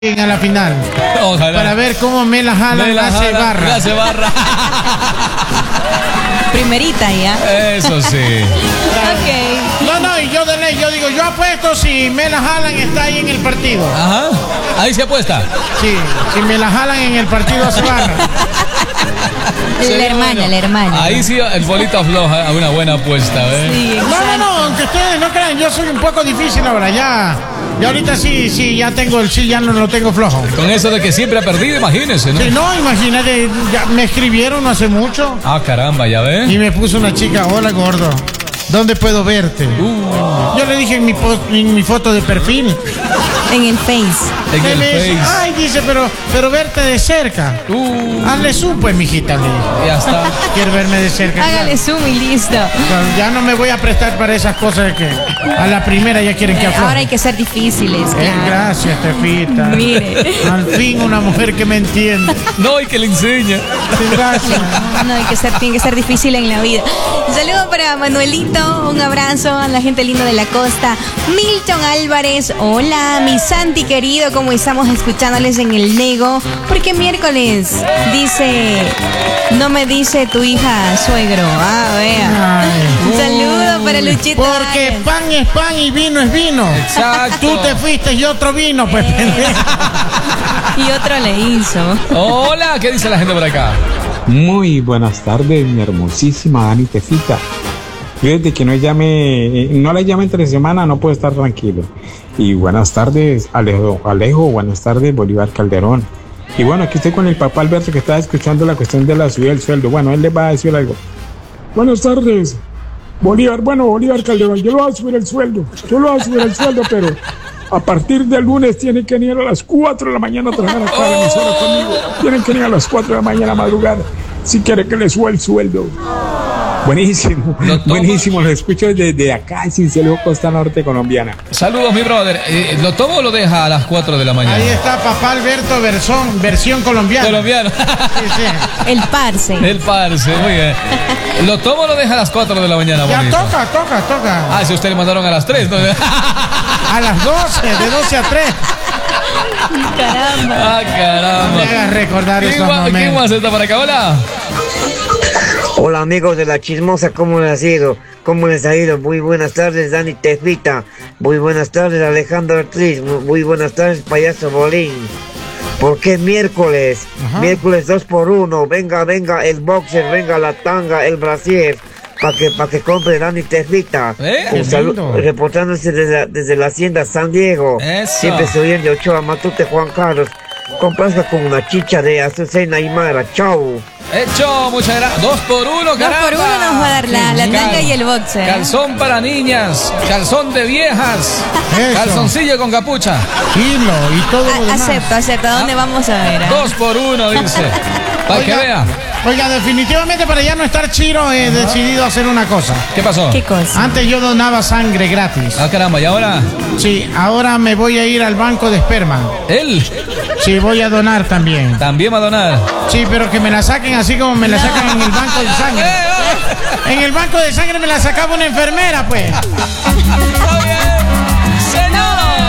a la final. Ojalá. Para ver cómo me la jalan, hace barra. Hace barra. Primerita ya. Eso sí. Ok. No, y yo de ley, yo digo, yo apuesto si me la jalan está ahí en el partido. Ajá. Ahí se apuesta. Sí, si me la jalan en el partido hace barra. La hermana. Ahí sí el bolito afloja a una buena apuesta, ¿eh? Sí, No, aunque ustedes no crean, yo soy un poco difícil ahora, ya ahorita sí, ya tengo ya no lo tengo flojo. Con eso de que siempre ha perdido, imagínese, ¿no? Sí, no, imagínate, ya me escribieron hace mucho. Ah, caramba, ya ves. Y me puso una chica, hola gordo, ¿dónde puedo verte? Yo le dije en mi foto de perfil. En el Face. En el Dice, Face. ay, dice, pero verte de cerca. Hazle zoom, pues, mijita, le dije. Ya está. Quiero verme de cerca. Hágale zoom y listo. Ya no me voy a prestar para esas cosas de que a la primera ya quieren que afloje. Ahora hay que ser difíciles. Claro. Gracias, Tefita. Mire. Al fin una mujer que me entiende. No, y que le enseña. Sí, gracias. No, tiene que ser difícil en la vida. Un saludo para Manuelito, un abrazo a la gente linda de la costa. Milton Álvarez, hola, mi Santi querido, como estamos escuchándoles en el Nego. Porque miércoles dice, no me dice tu hija suegro. Ah, vea. Un saludo para Luchito. Porque Arias. pan es pan y vino es vino. Exacto. Tú te fuiste y otro vino, pues. Y otro le hizo. Hola, ¿qué dice la gente por acá? Muy buenas tardes, mi hermosísima Dani Tefita. Yo desde que no la llame entre semana no puedo estar tranquilo. Y buenas tardes, Alejo, buenas tardes, Bolívar Calderón. Y bueno, aquí estoy con el papá Alberto que estaba escuchando la cuestión de la subida del sueldo. Bueno, él les va a decir algo. Buenas tardes, Bolívar Calderón, yo le voy a subir el sueldo, pero a partir del lunes tienen que ir a las 4 de la mañana a trabajar acá a la emisora conmigo. Tienen que ir a las 4 de la mañana a madrugar si quiere que les suba el sueldo. Buenísimo, buenísimo, lo escucho desde acá, en Cincelejo, costa norte colombiana. Saludos, mi brother. ¿Lo toma o lo deja a las 4 de la mañana? Ahí está papá Alberto versión colombiana. Colombiano. Sí. El parce. El parce, muy bien. ¿Lo toma o lo deja a las 4 de la mañana? Ya bonito? toca. Ah, si usted le mandaron a las 3, ¿no? A las 12, de 12 a 3. Caramba. Ah, caramba. No me hagas recordar esos ¿Quién momentos. más está por acá? Hola. Hola amigos de La Chismosa, ¿cómo les ha ido? ¿Cómo les ha ido? Muy buenas tardes, Dani Tefita. Muy buenas tardes, Alejandro Ortiz. Muy buenas tardes, Payaso Bolín. ¿Por qué miércoles? Ajá. Miércoles 2x1. Venga el boxer, venga la tanga, el brasier. Para que compre Dani Tefita. Un saludo, reportándose desde la hacienda San Diego. Eso. Siempre se oyen de Ochoa, Matute, Juan Carlos. Complazca con una chicha de Azucena Aymara. Chau. Hecho, muchas gracias. 2 por 1, caramba. 2 por 1 nos va a dar la tanga y el boxer. Calzón para niñas, calzón de viejas, Eso. calzoncillo con capucha. Hilo y todo lo demás. Acepto. ¿Dónde vamos a ver? 2 por 1, dice. Para que vea. Oiga, definitivamente para ya no estar chiro he decidido hacer una cosa. ¿Qué pasó? ¿Qué cosa? Antes yo donaba sangre gratis. Ah, caramba, ¿y ahora? Sí, ahora me voy a ir al banco de esperma. Él Sí, voy a donar también. también va a donar. Sí, pero que me la saquen así como me la sacan en el banco de sangre. En el banco de sangre me la sacaba una enfermera, pues. Está bien.